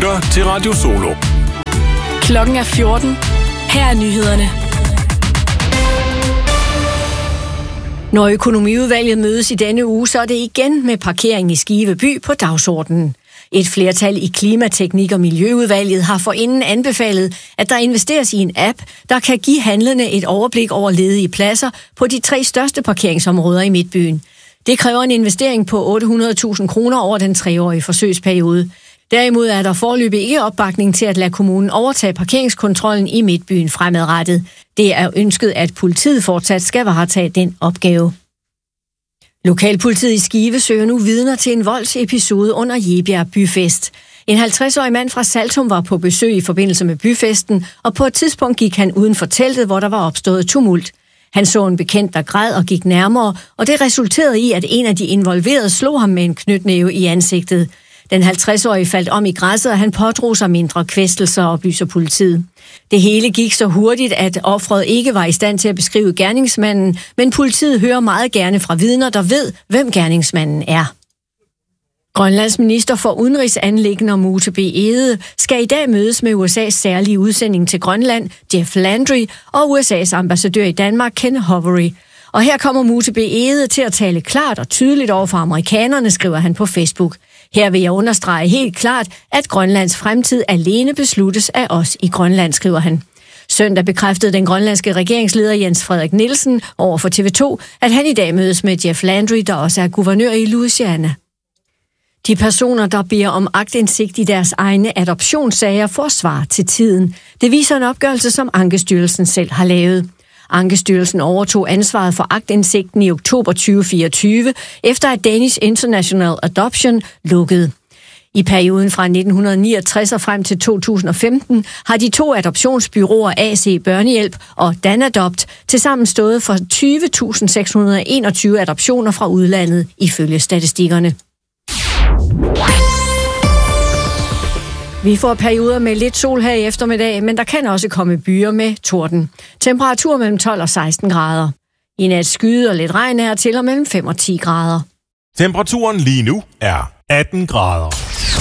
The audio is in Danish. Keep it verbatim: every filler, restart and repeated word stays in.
lytter til Radio Solo. Klokken er fjorten. Her er nyhederne. Når økonomiudvalget mødes i denne uge, så er det igen med parkering i Skive by på dagsordenen. Et flertal i Klimateknik- og Miljøudvalget har forinden anbefalet, at der investeres i en app, der kan give handlende et overblik over ledige pladser på de tre største parkeringsområder i Midtbyen. Det kræver en investering på otte hundrede tusind kroner over den treårige forsøgsperiode. Derimod er der foreløbig ikke opbakning til at lade kommunen overtage parkeringskontrollen i Midtbyen fremadrettet. Det er ønsket, at politiet fortsat skal varetage den opgave. Lokalpolitiet i Skive søger nu vidner til en voldsepisode under Jebjerg Byfest. En halvtreds-årig mand fra Saltum var på besøg i forbindelse med byfesten, og på et tidspunkt gik han uden for teltet, hvor der var opstået tumult. Han så en bekendt, der græd og gik nærmere, og det resulterede i, at en af de involverede slog ham med en knytnæve i ansigtet. Den halvtreds-årige faldt om i græsset, og han pådrog sig mindre kvæstelser, oplyser politiet. Det hele gik så hurtigt, at offeret ikke var i stand til at beskrive gerningsmanden, men politiet hører meget gerne fra vidner, der ved, hvem gerningsmanden er. Grønlands minister for udenrigsanliggender Mute B. Egede skal i dag mødes med U S A's særlige udsending til Grønland, Jeff Landry, og U S A's ambassadør i Danmark, Ken Hovery. Og her kommer Mute B. Egede til at tale klart og tydeligt over for amerikanerne, skriver han på Facebook. Her vil jeg understrege helt klart, at Grønlands fremtid alene besluttes af os i Grønland, skriver han. Søndag bekræftede den grønlandske regeringsleder Jens Frederik Nielsen over for T V to, at han i dag mødes med Jeff Landry, der også er guvernør i Louisiana. De personer, der beder om aktindsigt i deres egne adoptionssager, får svar til tiden. Det viser en opgørelse, som Ankestyrelsen selv har lavet. Ankestyrelsen overtog ansvaret for aktindsigten i oktober tyve fireogtyve, efter at Danish International Adoption lukkede. I perioden fra nitten niogtres og frem til to tusind og femten har de to adoptionsbyråer A C Børnehjælp og Danadopt tilsammen stået for tyve tusind seks hundrede og enogtyve adoptioner fra udlandet, ifølge statistikkerne. Vi får perioder med lidt sol her i eftermiddag, men der kan også komme byer med torden. Temperatur mellem tolv og seksten grader. I nat skyde og lidt regn her til og mellem fem og ti grader. Temperaturen lige nu er atten grader.